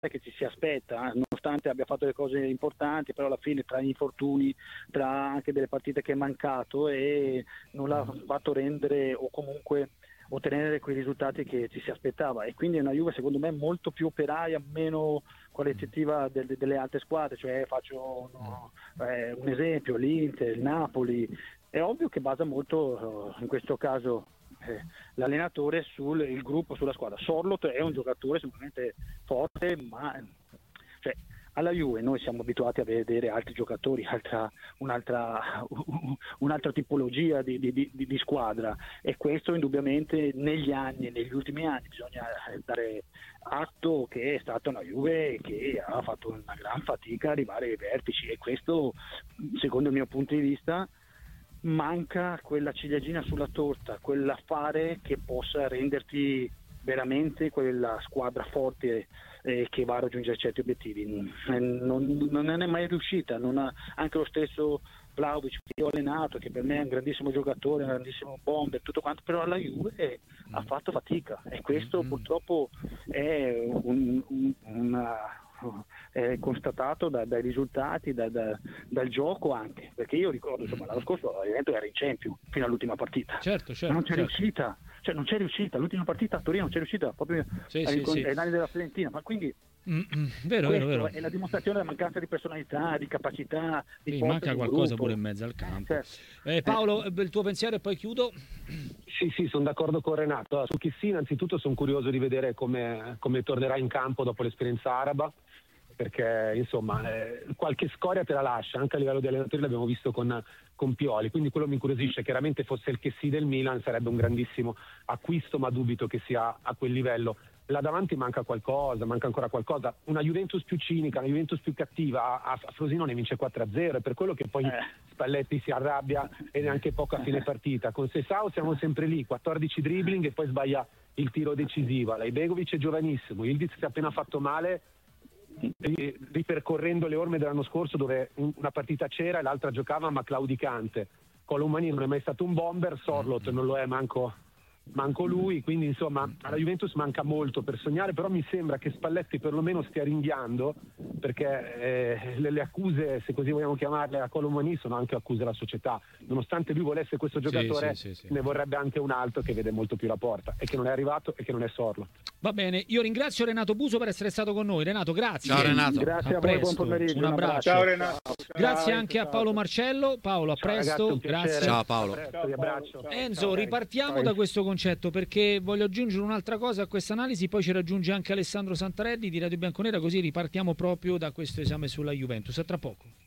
che ci si aspetta, nonostante abbia fatto le cose importanti, però alla fine tra gli infortuni, tra anche delle partite che è mancato, e non l'ha fatto rendere o comunque ottenere quei risultati che ci si aspettava, e quindi è una Juve secondo me molto più operaia, meno qualitativa delle altre squadre. Cioè faccio un esempio: l'Inter, il Napoli. È ovvio che basa molto in questo caso l'allenatore sul il gruppo, sulla squadra. Sorloth è un giocatore sicuramente forte, ma cioè, alla Juve noi siamo abituati a vedere altri giocatori, un'altra tipologia di squadra, e questo indubbiamente negli ultimi anni bisogna dare atto che è stata una Juve che ha fatto una gran fatica a arrivare ai vertici, e questo, secondo il mio punto di vista, manca quella ciliegina sulla torta, quell'affare che possa renderti veramente quella squadra forte che va a raggiungere certi obiettivi. Non è mai riuscita. Anche lo stesso Vlahovic, che io ho allenato, che per me è un grandissimo giocatore, un grandissimo bomber, tutto quanto, però alla Juve ha fatto fatica, e questo purtroppo è è constatato dai risultati, dal gioco anche, perché io ricordo, insomma, l'anno scorso l'evento era in Champions fino all'ultima partita, certo, non c'è certo. riuscita, cioè non c'è riuscita, l'ultima partita a Torino non c'è riuscita proprio ai danni della Fiorentina, ma quindi vero. è la dimostrazione della mancanza di personalità, di capacità, di forza manca di qualcosa gruppo. pure in mezzo al campo. Certo. Paolo, il tuo pensiero e poi chiudo. Sì, sono d'accordo con Renato. Su Chissy innanzitutto sono curioso di vedere come tornerà in campo dopo l'esperienza araba, perché insomma qualche scoria te la lascia, anche a livello di allenatori l'abbiamo visto con Pioli, quindi quello mi incuriosisce. Chiaramente fosse il Chessy del Milan sarebbe un grandissimo acquisto, ma dubito che sia a quel livello. Là davanti manca ancora qualcosa, una Juventus più cinica, una Juventus più cattiva. A Frosinone vince 4-0, è per quello che poi Spalletti si arrabbia, e neanche poco a fine partita. Con Sessao siamo sempre lì, 14 dribbling e poi sbaglia il tiro decisivo. Ibrahimovic è giovanissimo, Yildiz si è appena fatto male ripercorrendo le orme dell'anno scorso, dove una partita c'era e l'altra giocava ma claudicante. Colomani non è mai stato un bomber, Sorloth non lo è manco lui, quindi insomma alla Juventus manca molto per sognare, però mi sembra che Spalletti perlomeno stia ringhiando, perché le accuse, se così vogliamo chiamarle, a Colomani sono anche accuse alla società. Nonostante lui volesse questo giocatore, ne vorrebbe anche un altro che vede molto più la porta, e che non è arrivato e che non è Sorloth. Va bene, io ringrazio Renato Buso per essere stato con noi. Renato, grazie. Ciao Renato. Grazie a voi, buon pomeriggio. Un abbraccio. Ciao Renato. Grazie anche a Paolo Marcello. Paolo, a presto. Grazie. Ciao Paolo. Enzo, ripartiamo da questo concetto, perché voglio aggiungere un'altra cosa a questa analisi, poi ci raggiunge anche Alessandro Santarelli di Radio Bianconera, così ripartiamo proprio da questo esame sulla Juventus. A tra poco.